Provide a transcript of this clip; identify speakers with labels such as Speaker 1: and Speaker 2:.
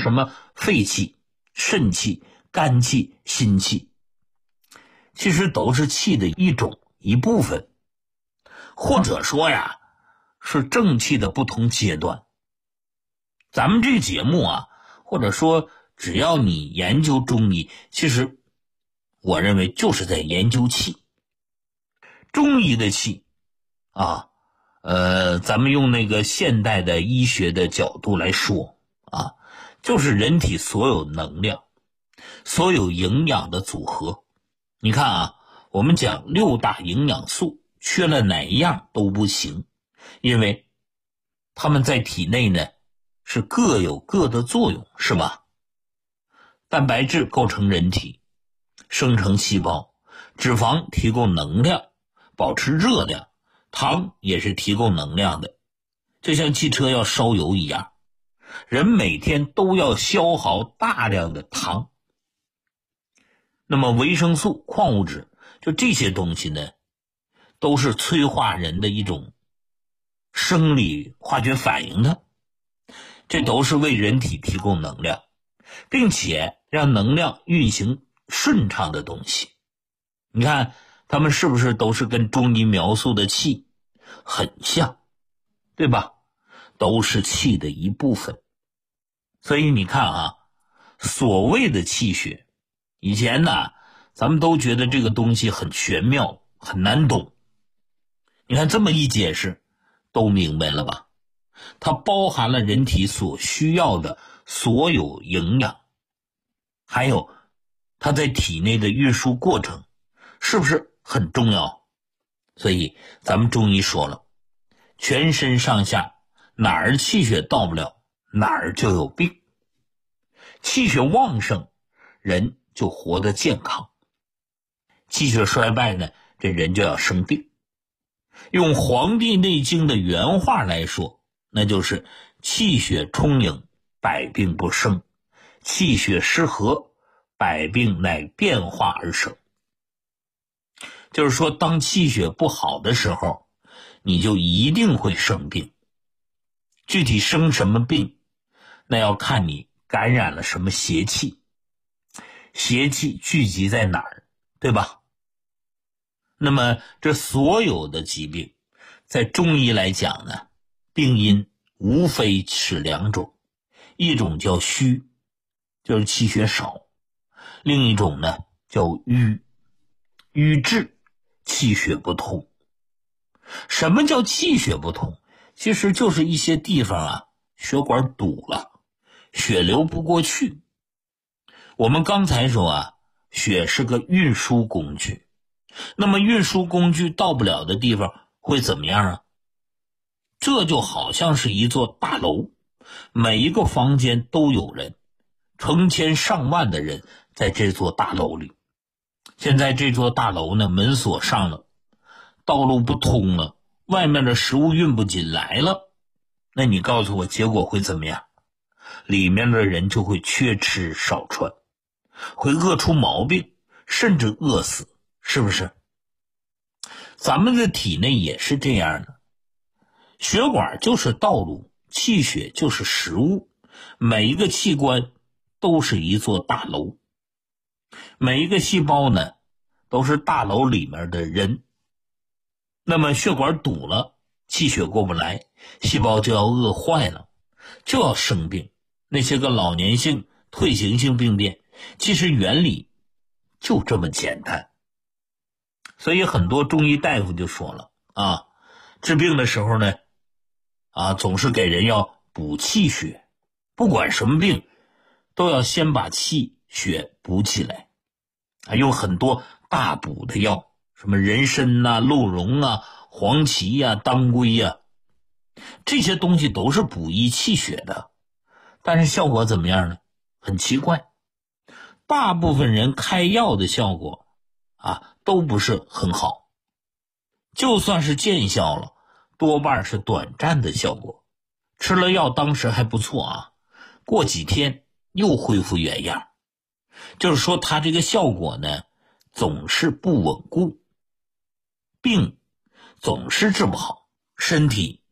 Speaker 1: 什么肺气、肾气、肝气、心气，其实都是气的一部分，或者说呀，是正气的不同阶段。咱们这个节目啊，或者说只要你研究中医，其实我认为就是在研究气。中医的气啊，咱们用那个现代的医学的角度来说啊，就是人体所有能量、所有营养的组合。你看啊，我们讲6大营养素，缺了哪一样都不行，因为它们在体内呢是各有各的作用，是吧？蛋白质构成人体，生成细胞；脂肪提供能量，保持热量；糖也是提供能量的，就像汽车要烧油一样，人每天都要消耗大量的糖。那么维生素、矿物质，就这些东西呢，都是催化人的一种生理化学反应的，这都是为人体提供能量，并且让能量运行顺畅的东西。你看他们是不是都是跟中医描述的气很像，对吧？都是气的一部分。所以你看啊，所谓的气血，以前呢咱们都觉得这个东西很玄妙，很难懂。你看这么一解释都明白了吧？它包含了人体所需要的所有营养，还有它在体内的运输过程，是不是很重要？所以咱们中医说了，全身上下哪儿气血到不了，哪儿就有病。气血旺盛，人就活得健康；气血衰败呢，这人就要生病。用《黄帝内经》的原话来说，那就是气血充盈，百病不生；气血失和，百病乃变化而生。就是说，当气血不好的时候，你就一定会生病。具体生什么病，那要看你感染了什么邪气，邪气聚集在哪儿，对吧？那么这所有的疾病，在中医来讲呢，病因无非是2种，一种叫虚，就是气血少；另一种呢叫瘀，瘀滞，气血不通。什么叫气血不通？其实就是一些地方啊，血管堵了，血流不过去。我们刚才说啊，血是个运输工具，那么运输工具到不了的地方会怎么样啊？这就好像是一座大楼，每一个房间都有人，成千上万的人在这座大楼里。现在这座大楼呢，门锁上了，道路不通了，外面的食物运不进来了，那你告诉我结果会怎么样？里面的人就会缺吃少穿，会饿出毛病，甚至饿死，是不是？咱们的体内也是这样的，血管就是道路，气血就是食物，每一个器官都是一座大楼，每一个细胞呢都是大楼里面的人。那么血管堵了，气血过不来，细胞就要饿坏了，就要生病。那些个老年性、退行性病变，其实原理就这么简单。所以很多中医大夫就说了啊，治病的时候呢总是给人要补气血，不管什么病都要先把气血补起来用很多大补的药，什么人参啊、鹿茸啊、黄芪啊、当归啊，这些东西都是补益气血的，但是效果怎么样呢？很奇怪，大部分人开药的效果都不是很好，就算是见效了，多半是短暂的效果，吃了药当时还不错过几天又恢复原样。就是说它这个效果呢总是不稳固，病总是治不好，身体